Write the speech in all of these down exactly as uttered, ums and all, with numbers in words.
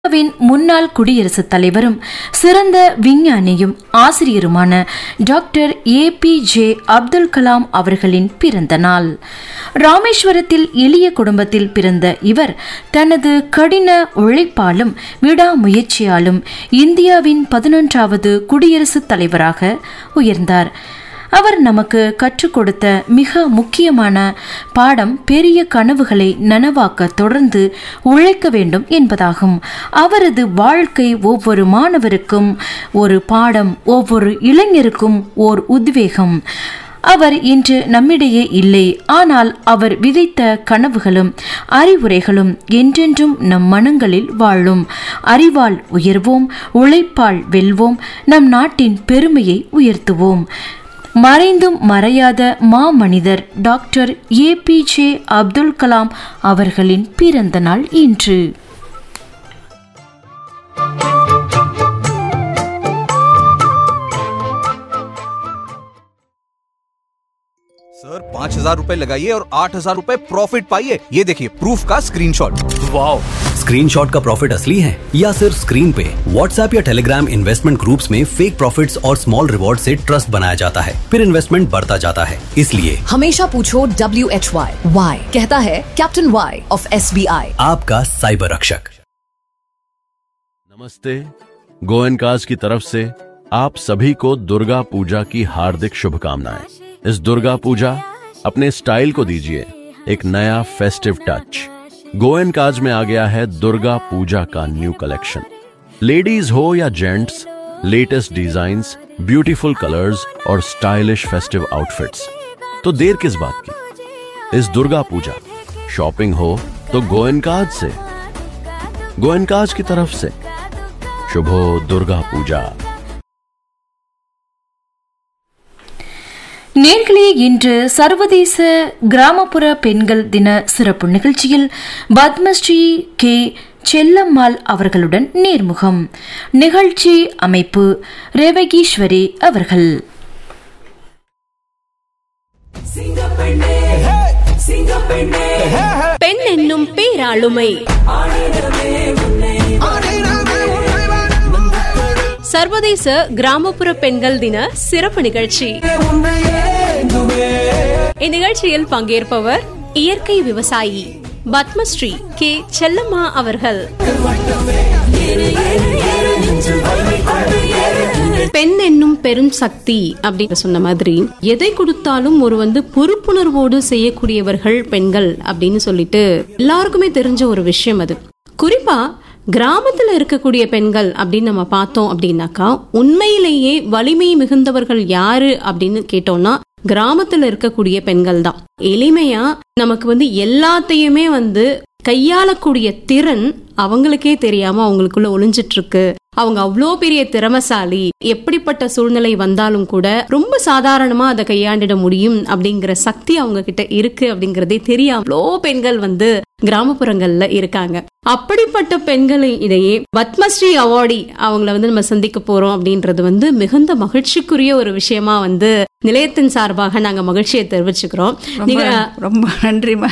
இந்தியாவின் முன்னாள் குடியரசுத் தலைவரும் சிறந்த விஞ்ஞானியும் ஆசிரியருமான doctor A B J Abdul Kalam அவர்களின் பிறந்த நாள். ராமேஸ்வரத்தில் எளிய குடும்பத்தில் பிறந்த இவர் தனது கடின உழைப்பாலும் விடாமுயற்சியாலும் இந்தியாவின் பதினொன்றாவது குடியரசுத் தலைவராக உயர்ந்தார். அவர் நமக்கு கற்றுக் கொடுத்த மிக முக்கியமான பாடம் பெரிய கனவுகளை நனவாக்க தொடர்ந்து உழைக்க வேண்டும் என்பதாகும். அவரது வாழ்க்கை ஒவ்வொரு மாணவருக்கும் ஒரு பாடம், ஒவ்வொரு இளைஞருக்கும் ஓர் உத்வேகம். அவர் இன்று நம்மிடையே இல்லை, ஆனால் அவர் விதைத்த கனவுகளும் அறிவுரைகளும் என்றென்றும் நம் மனங்களில் வாழும். அறிவால் உயர்வோம், உழைப்பால் வெல்வோம், நம் நாட்டின் பெருமையை உயர்த்துவோம். மறைந்தும் மறையாத மாமனிதர் doctor A B J Abdul Kalam அவர்களின் பிறந்த நாள் இன்று. सर पाँच हजार रूपए लगाइए और आठ हजार रूपए प्रॉफिट पाइए। ये देखिए प्रूफ का स्क्रीनशॉट। वाओ, स्क्रीनशॉट का प्रॉफिट असली है या सिर्फ स्क्रीन पे? व्हाट्सएप या टेलीग्राम इन्वेस्टमेंट ग्रुप्स में फेक प्रॉफिट्स और स्मॉल रिवॉर्ड से ट्रस्ट बनाया जाता है, फिर इन्वेस्टमेंट बढ़ता जाता है। इसलिए हमेशा पूछो डब्ल्यू एच वाई वाई, कहता है captain Y of S B I, आपका साइबर रक्षक। नमस्ते, गोयनकाज की तरफ से आप सभी को दुर्गा पूजा की हार्दिक शुभकामनाएं। इस दुर्गा पूजा अपने स्टाइल को दीजिए एक नया फेस्टिव टच। गोयनकाज में आ गया है दुर्गा पूजा का न्यू कलेक्शन। लेडीज हो या gents, latest designs, beautiful colours और स्टाइलिश फेस्टिव आउटफिट्स। तो देर किस बात की? इस दुर्गा पूजा शॉपिंग हो तो गोयनकाज से। गोयनकाज की तरफ से शुभो दुर्गा पूजा। நேர்களே, இன்று சர்வதேச கிராமப்புற பெண்கள் தின சிறப்பு நிகழ்ச்சியில் பத்மஸ்ரீ கே செல்லம்மாள் அவர்களுடன் நேர்முகம். நிகழ்ச்சி அமைப்பு ரேவகீஸ்வரி அவர்கள். பெண் என்னும் பேராளுமை சர்வதேச கிராமப்புற பெண்கள் தின சிறப்பு நிகழ்ச்சி. இந்நிகழ்ச்சியில் பங்கேற்பவர் இயற்கை விவசாயி பத்மஸ்ரீ கே செல்லம்மா அவர்கள். பெண் என்னும் பெரும் சக்தி அப்படின்னு சொன்ன மாதிரி எதை கொடுத்தாலும் ஒரு வந்து பொறுப்புணர்வோடு செய்யக்கூடியவர்கள் பெண்கள் அப்படின்னு சொல்லிட்டு எல்லாருக்குமே தெரிஞ்ச ஒரு விஷயம். அது குறிப்பா கிராமத்துல இருக்கக்கூடிய பெண்கள் அப்படின்னு நம்ம பார்த்தோம் அப்படின்னாக்கா, உண்மையிலேயே வலிமை மிகுந்தவர்கள் யாரு அப்படின்னு கேட்டோம்னா கிராமத்துல இருக்கக்கூடிய பெண்கள் தான். எளிமையா நமக்கு வந்து எல்லாத்தையுமே வந்து கையாளக்கூடிய திறன் அவங்களுக்கே தெரியாம அவங்களுக்குள்ள ஒளிஞ்சிட்டு இருக்கு. அவங்க அவ்வளோ பெரிய திறமசாலி, எப்படிப்பட்ட சூழ்நிலை வந்தாலும் கூட ரொம்ப சாதாரணமா அதை கையாண்டிட முடியும் அப்படிங்கிற சக்தி அவங்க கிட்ட இருக்கு அப்படிங்கறதே தெரியாம அவ்வளோ பெண்கள் வந்து கிராமப்புறங்கள்ல இருக்காங்க. அப்படிப்பட்ட பெண்களை இடையே பத்மஸ்ரீ அவார்டி அவங்கள வந்து நம்ம சந்திக்க போறோம் அப்படின்றது வந்து மிகுந்த மகிழ்ச்சிக்குரிய ஒரு விஷயமா வந்து நிலையத்தின் சார்பாக நாங்க மகிழ்ச்சியை தெரிவிச்சுக்கிறோம். நீங்க ரொம்ப நன்றிமா.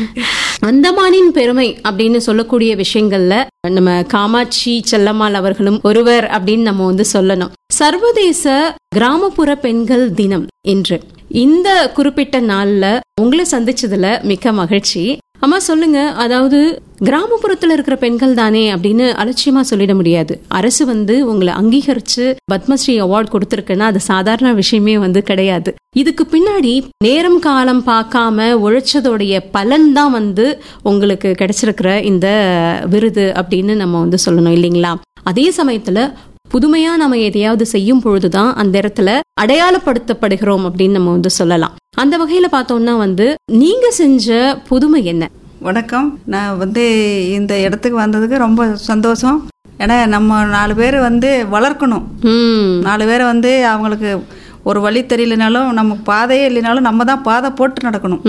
அந்தமானின் பெருமை அப்படின்னு சொல்லக்கூடிய விஷயங்கள்ல நம்ம காமாட்சி செல்லம்மாள் அவர்களும் ஒருவர் அப்படின்னு நம்ம வந்து சொல்லணும். சர்வதேச கிராமப்புற பெண்கள் தினம் இன்று. இந்த குறிப்பிட்ட நாள்ல உங்களை சந்திச்சதுல மிக்க மகிழ்ச்சி. அம்மா சொல்லுங்க, அதாவது கிராமப்புறத்துல இருக்கிற பெண்கள் தானே அப்படின்னு அலட்சியமா சொல்லிட முடியாது. அரசு வந்து உங்களை அங்கீகரிச்சு பத்மஸ்ரீ அவார்டு கொடுத்திருக்குன்னா அது சாதாரண விஷயமே வந்து கிடையாது. இதுக்கு பின்னாடி நேரம் காலம் பார்க்காம உழைச்சதோடைய பலன் தான் வந்து உங்களுக்கு கிடைச்சிருக்கிற இந்த விருது அப்படின்னு நம்ம வந்து சொல்லணும் இல்லைங்களா? அதே சமயத்துல புதுமையா நம்ம எதையாவது செய்யும் பொழுதுதான் அந்த இடத்துல அடையாளப்படுத்தப்படுகிறோம் அப்படின்னு நம்ம வந்து சொல்லலாம். அந்த வகையில பார்த்தோம்னா வந்து நீங்க செஞ்ச புதுமை என்ன? வணக்கம். நான் வந்து இந்த இடத்துக்கு வந்ததுக்கு ரொம்ப சந்தோஷம். ஏன்னா நம்ம நாலு பேர் வந்து வளர்க்கணும். நாலு பேரை வந்து அவங்களுக்கு ஒரு வழி தெரியலனாலும் நமக்கு பாதையே இல்லைனாலும் நம்ம தான் பாதை போட்டு நடக்கணும்.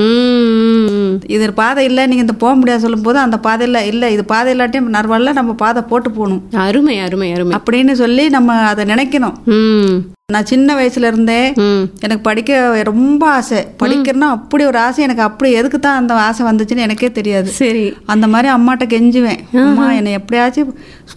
இது பாதை இல்லை, நீங்க இந்த போக முடியாது சொல்லும் போது அந்த பாதையில இல்ல, இது பாதை இல்லாட்டியும் நர்வால நம்ம பாதை போட்டு போகணும். அருமை அருமை அருமை அப்படின்னு சொல்லி நம்ம அதை நினைக்கணும். நான் சின்ன வயசுல இருந்தே எனக்கு படிக்க ரொம்ப ஆசை. படிக்கிறேன்னா அப்படி ஒரு ஆசை எனக்கு. அப்படி எதுக்கு தான் அந்த ஆசை வந்துச்சுன்னு எனக்கே தெரியாது. சரி, அந்த மாதிரி அம்மாட்ட கெஞ்சுவேன், அம்மா என்னை எப்படியாச்சும்